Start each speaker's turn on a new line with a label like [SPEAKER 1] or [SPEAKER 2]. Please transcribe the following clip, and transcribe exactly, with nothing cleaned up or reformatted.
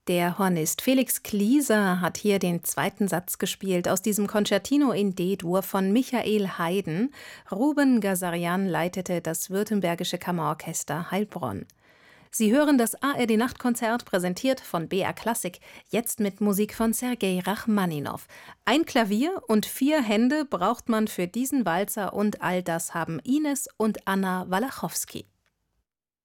[SPEAKER 1] Der Hornist Felix Klieser hat hier den zweiten Satz gespielt aus diesem Concertino in D-Dur von Michael Haydn. Ruben Gazarian leitete das Württembergische Kammerorchester Heilbronn. Sie hören das A R D-Nachtkonzert, präsentiert von B R Klassik, jetzt mit Musik von Sergei Rachmaninow. Ein Klavier und vier Hände braucht man für diesen Walzer, und all das haben Ines und Anna Walachowski.